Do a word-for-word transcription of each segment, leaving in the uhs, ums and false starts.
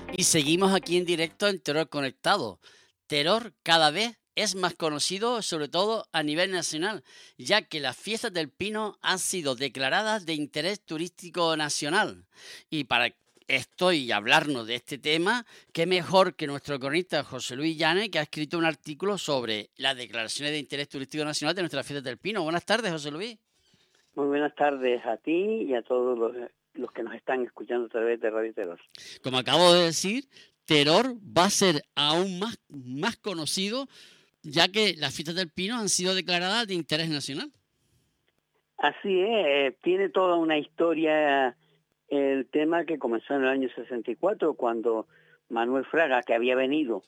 Y seguimos aquí en directo en Terror Conectado. Terror cada vez es más conocido, sobre todo a nivel nacional, ya que las fiestas del Pino han sido declaradas de interés turístico nacional. Y para esto y hablarnos de este tema, qué mejor que nuestro cronista José Luis Llanes, que ha escrito un artículo sobre las declaraciones de interés turístico nacional de nuestras fiestas del Pino. Buenas tardes, José Luis. Muy buenas tardes a ti y a todos los, los que nos están escuchando a través de Radio Terror. Como acabo de decir, Terror va a ser aún más, más conocido, ya que las fiestas del Pino han sido declaradas de interés nacional. Así es, eh, tiene toda una historia el tema que comenzó en el año sesenta y cuatro, cuando Manuel Fraga, que había venido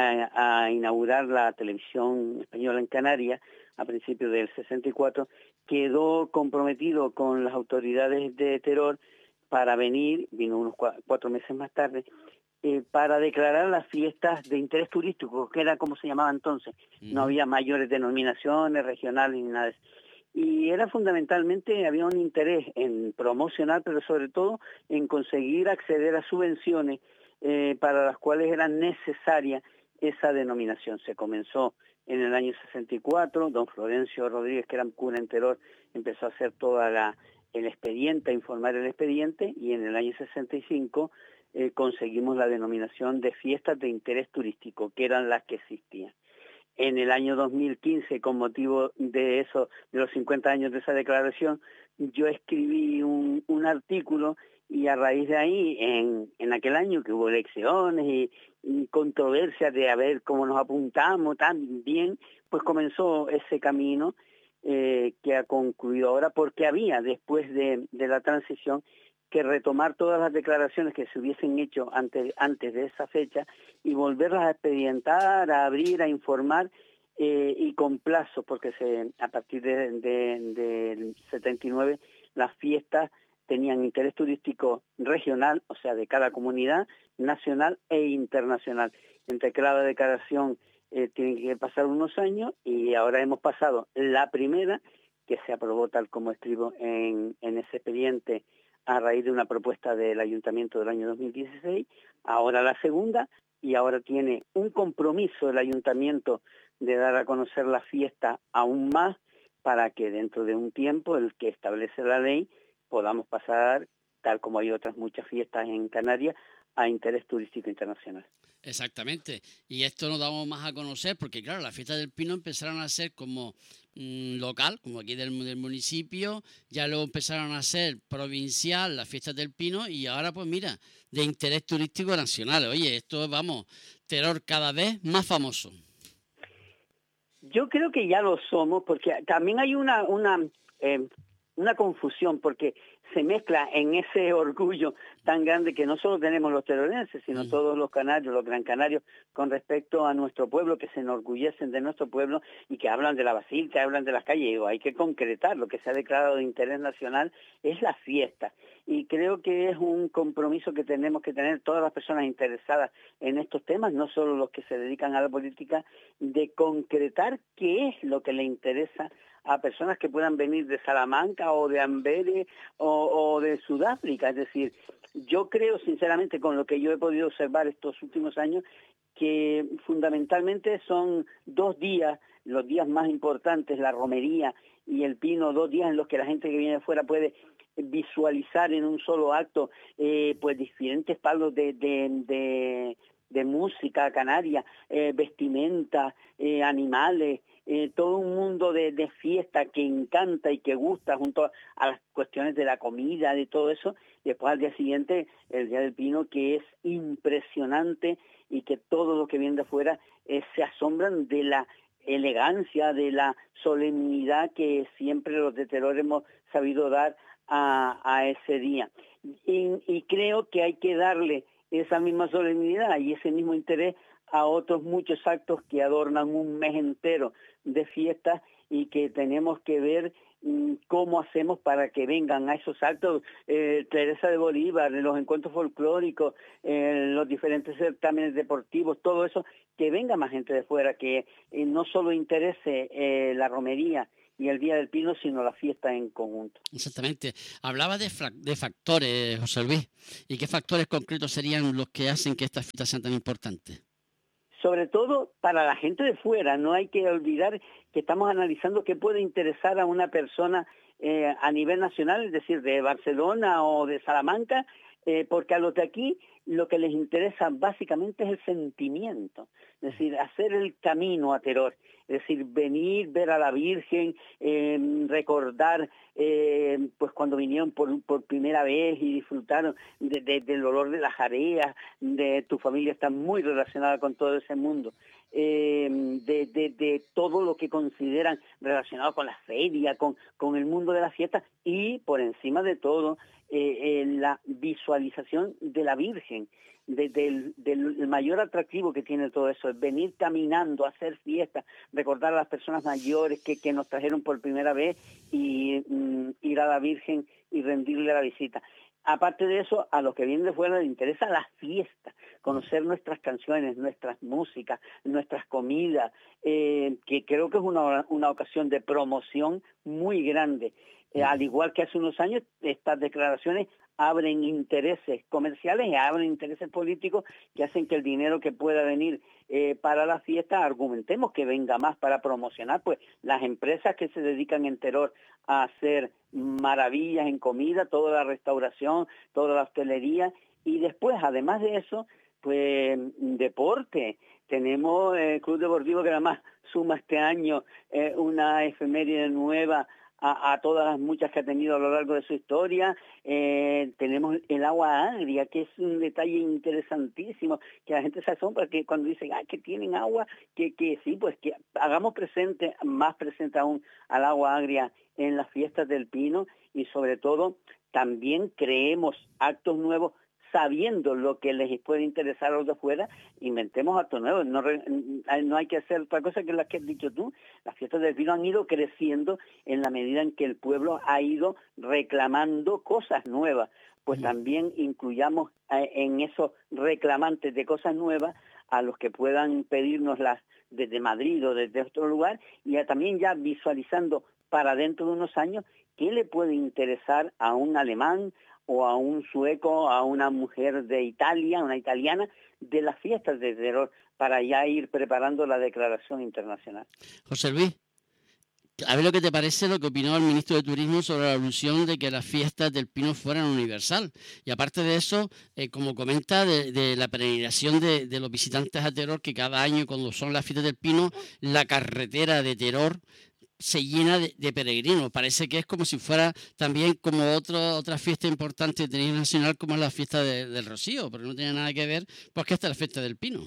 a, a inaugurar la televisión española en Canarias a principios del sesenta y cuatro, quedó comprometido con las autoridades de Terror para venir, vino unos cuatro meses más tarde, eh, para declarar las fiestas de interés turístico, que era como se llamaba entonces. Uh-huh. No había mayores denominaciones regionales ni nada de eso. Y era fundamentalmente, había un interés en promocionar, pero sobre todo en conseguir acceder a subvenciones eh, para las cuales era necesaria esa denominación. Se comenzó en el año sesenta y cuatro, don Florencio Rodríguez, que era cura en Terror, empezó a hacer toda la el expediente, a informar el expediente, y en el año sesenta y cinco eh, conseguimos la denominación de fiestas de interés turístico, que eran las que existían. En el año dos mil quince, con motivo de eso, de los cincuenta años de esa declaración, yo escribí un, un artículo, y a raíz de ahí, en, en aquel año que hubo elecciones y, y controversias de a ver cómo nos apuntamos tan bien, pues comenzó ese camino eh, que ha concluido ahora, porque había, después de, de la transición, que retomar todas las declaraciones que se hubiesen hecho antes, antes de esa fecha y volverlas a expedientar, a abrir, a informar eh, y con plazo, porque se, a partir de, de, del setenta y nueve las fiestas tenían interés turístico regional, o sea, de cada comunidad, nacional e internacional. Entre cada declaración eh, tienen que pasar unos años, y ahora hemos pasado la primera, que se aprobó tal como escribo en, en ese expediente, a raíz de una propuesta del Ayuntamiento del año dos mil dieciséis, ahora la segunda, y ahora tiene un compromiso el Ayuntamiento de dar a conocer la fiesta aún más, para que dentro de un tiempo, el que establece la ley, podamos pasar, tal como hay otras muchas fiestas en Canarias, a interés turístico internacional. Exactamente, y esto nos damos más a conocer porque, claro, las fiestas del Pino empezaron a ser como mmm, local, como aquí del, del municipio, ya luego empezaron a ser provincial las fiestas del Pino, y ahora pues mira, de interés turístico nacional. Oye, esto, vamos, Terror cada vez más famoso. Yo creo que ya lo somos, porque también hay una, una, eh, una confusión, porque se mezcla en ese orgullo tan grande que no solo tenemos los terrorenses, sino mm. todos los canarios, los gran canarios, con respecto a nuestro pueblo, que se enorgullecen de nuestro pueblo y que hablan de la basílica, hablan de las calles. Digo, hay que concretar, lo que se ha declarado de interés nacional es la fiesta. Y creo que es un compromiso que tenemos que tener todas las personas interesadas en estos temas, no solo los que se dedican a la política, de concretar qué es lo que le interesa a personas que puedan venir de Salamanca o de Amberes o, o de Sudáfrica. Es decir, yo creo sinceramente, con lo que yo he podido observar estos últimos años, que fundamentalmente son dos días, los días más importantes, la romería y el Pino, dos días en los que la gente que viene de fuera puede visualizar en un solo acto eh, pues diferentes palos de, de, de, de música canaria, eh, vestimenta, eh, animales, eh, todo un mundo de, de fiesta que encanta y que gusta, junto a, a las cuestiones de la comida, de todo eso. Después al día siguiente, el Día del Pino, que es impresionante, y que todo lo que viene de afuera eh, se asombran de la elegancia, de la solemnidad que siempre los de Terror hemos sabido dar a, a ese día. Y, y creo que hay que darle esa misma solemnidad y ese mismo interés a otros muchos actos que adornan un mes entero de fiestas, y que tenemos que ver mmm, cómo hacemos para que vengan a esos actos. eh, Teresa de Bolívar, los encuentros folclóricos, eh, los diferentes certámenes deportivos, todo eso, que venga más gente de fuera, que eh, no solo interese eh, la romería y el Día del Pino, sino la fiesta en conjunto. Exactamente. Hablaba de, de factores, José Luis. ¿Y qué factores concretos serían los que hacen que estas fiestas sean tan importantes? Sobre todo para la gente de fuera, no hay que olvidar que estamos analizando qué puede interesar a una persona eh, a nivel nacional, es decir, de Barcelona o de Salamanca, eh, porque a los de aquí lo que les interesa básicamente es el sentimiento, es decir, hacer el camino a Teror, es decir, venir, ver a la Virgen, eh, recordar eh, pues cuando vinieron por, por primera vez y disfrutaron de, de, del olor de las areas, de tu familia está muy relacionada con todo ese mundo, eh, de, de, de todo lo que consideran relacionado con la feria, con, con el mundo de la fiesta y por encima de todo, Eh, eh, la visualización de la Virgen, de, del, del mayor atractivo que tiene todo eso, es venir caminando, hacer fiestas, recordar a las personas mayores que, que nos trajeron por primera vez y mm, ir a la Virgen y rendirle la visita. Aparte de eso, a los que vienen de fuera les interesa la fiesta, conocer nuestras canciones, nuestras músicas, nuestras comidas, eh, que creo que es una, una ocasión de promoción muy grande. Eh, al igual que hace unos años, estas declaraciones abren intereses comerciales y abren intereses políticos que hacen que el dinero que pueda venir eh, para la fiesta, argumentemos que venga más para promocionar pues las empresas que se dedican en Teror a hacer maravillas en comida, toda la restauración, toda la hostelería, y después, además de eso, pues deporte. Tenemos el eh, Club Deportivo que además suma este año eh, una efeméride nueva A, a todas las muchas que ha tenido a lo largo de su historia. Eh, tenemos el agua agria, que es un detalle interesantísimo, que la gente se asombra que cuando dicen, ah, que tienen agua, que, que sí, pues que hagamos presente, más presente aún al agua agria en las fiestas del Pino, y sobre todo también creemos actos nuevos sabiendo lo que les puede interesar a los de afuera, inventemos actos nuevos. No, no hay que hacer otra cosa que las que has dicho tú. Las fiestas del Pino han ido creciendo en la medida en que el pueblo ha ido reclamando cosas nuevas. Pues sí, también incluyamos en esos reclamantes de cosas nuevas a los que puedan pedírnoslas desde Madrid o desde otro lugar, y ya también ya visualizando para dentro de unos años qué le puede interesar a un alemán, o a un sueco, a una mujer de Italia, una italiana, de las fiestas de Teror, para ya ir preparando la declaración internacional. José Luis, a ver lo que te parece lo que opinó el ministro de Turismo sobre la alusión de que las fiestas del Pino fueran universal. Y aparte de eso, eh, como comenta, de, de la peregrinación de, de los visitantes a Teror, que cada año cuando son las fiestas del Pino, la carretera de Teror se llena de, de peregrinos. Parece que es como si fuera también como otro, otra fiesta importante de nivel nacional como es la fiesta de, del Rocío, pero no tiene nada que ver porque esta es la fiesta del Pino.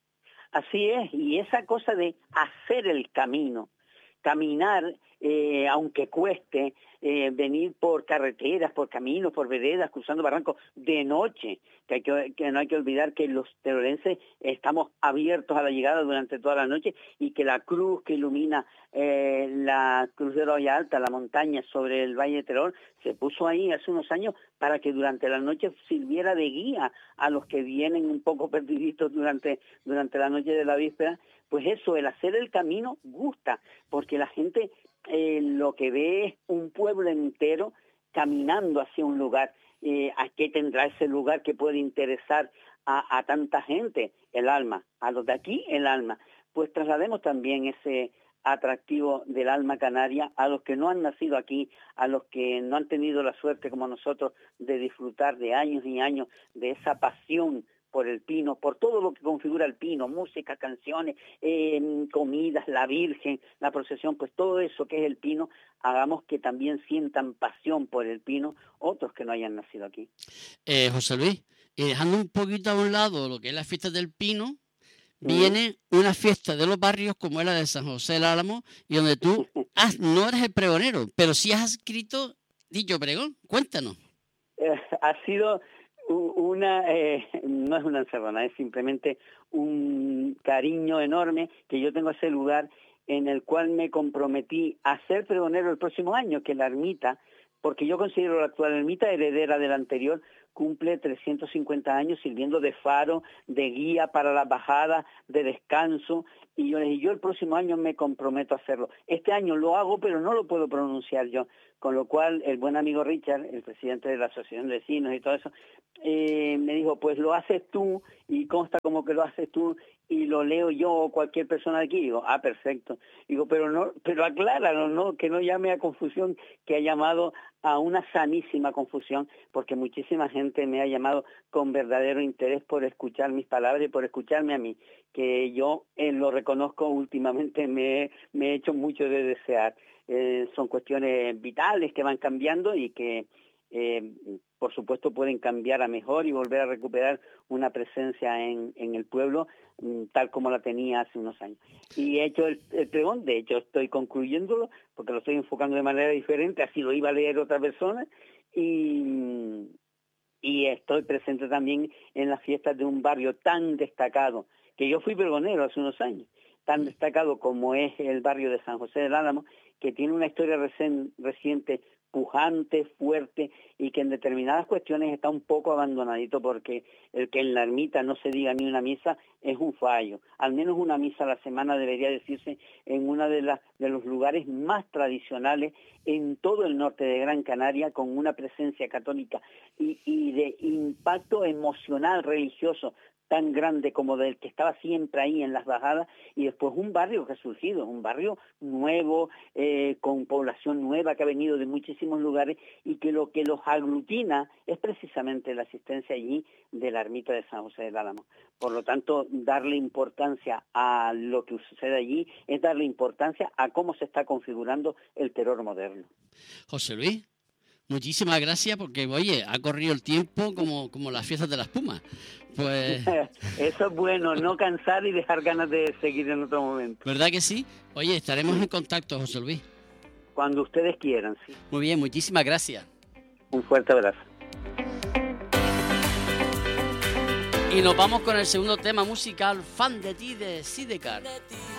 Así es, y esa cosa de hacer el camino, caminar, eh, aunque cueste, eh, venir por carreteras, por caminos, por veredas, cruzando barrancos de noche, que, hay que, que no hay que olvidar que los terorenses estamos abiertos a la llegada durante toda la noche, y que la cruz que ilumina eh, la Cruz de Roya Alta, la montaña sobre el Valle de Teror, se puso ahí hace unos años para que durante la noche sirviera de guía a los que vienen un poco perdiditos durante, durante la noche de la víspera. Pues eso, el hacer el camino gusta, porque la gente eh, lo que ve es un pueblo entero caminando hacia un lugar. Eh, ¿A qué tendrá ese lugar que puede interesar a, a tanta gente? El alma. A los de aquí, el alma. Pues traslademos también ese atractivo del alma canaria a los que no han nacido aquí, a los que no han tenido la suerte como nosotros de disfrutar de años y años de esa pasión por el Pino, por todo lo que configura el Pino, música, canciones, eh, comidas, la Virgen, la procesión, pues todo eso que es el Pino, hagamos que también sientan pasión por el Pino otros que no hayan nacido aquí. Eh, José Luis, y dejando un poquito a un lado lo que es la fiesta del Pino, viene mm. una fiesta de los barrios como es la de San José del Álamo, y donde tú has, no eres el pregonero, pero sí has escrito dicho pregón. Cuéntanos. Eh, ha sido una, eh, no es una encerrona, es simplemente un cariño enorme que yo tengo a ese lugar, en el cual me comprometí a ser pregonero el próximo año, que la ermita, porque yo considero la actual ermita heredera de la anterior, cumple trescientos cincuenta años sirviendo de faro, de guía para las bajadas, de descanso, y yo les dije, yo el próximo año me comprometo a hacerlo. Este año lo hago, pero no lo puedo pronunciar yo, con lo cual el buen amigo Richard, el presidente de la Asociación de Vecinos y todo eso, eh, me dijo, pues lo haces tú, y consta como que lo haces tú, y lo leo yo o cualquier persona de aquí. Digo, ah, perfecto. Digo, pero no, pero acláralo, ¿no? Que no llame a confusión, que ha llamado a una sanísima confusión, porque muchísima gente me ha llamado con verdadero interés por escuchar mis palabras y por escucharme a mí, que yo eh, lo reconozco, últimamente me, me he hecho mucho de desear. Eh, son cuestiones vitales que van cambiando y que eh, por supuesto pueden cambiar a mejor y volver a recuperar una presencia en, en el pueblo tal como la tenía hace unos años. Y he hecho el, el pregón, de hecho estoy concluyéndolo porque lo estoy enfocando de manera diferente, así lo iba a leer otra persona, y, y estoy presente también en las fiestas de un barrio tan destacado, que yo fui pregonero hace unos años, tan destacado como es el barrio de San José del Álamo, que tiene una historia recen, reciente pujante, fuerte, y que en determinadas cuestiones está un poco abandonadito, porque el que en la ermita no se diga ni una misa es un fallo. Al menos una misa a la semana debería decirse en uno de, las, de los lugares más tradicionales en todo el norte de Gran Canaria, con una presencia católica y, y de impacto emocional, religioso, tan grande como del que estaba siempre ahí en las bajadas, y después un barrio que ha surgido, un barrio nuevo, eh, con población nueva que ha venido de muchísimos lugares, y que lo que los aglutina es precisamente la asistencia allí de la ermita de San José del Álamo. Por lo tanto, darle importancia a lo que sucede allí es darle importancia a cómo se está configurando el terror moderno. José Luis, muchísimas gracias, porque, oye, ha corrido el tiempo como, como las fiestas de las Pumas. Pues eso es bueno, no cansar y dejar ganas de seguir en otro momento. ¿Verdad que sí? Oye, estaremos en contacto, José Luis. Cuando ustedes quieran, sí. Muy bien, muchísimas gracias. Un fuerte abrazo. Y nos vamos con el segundo tema musical, Fan de ti, de Sidecar.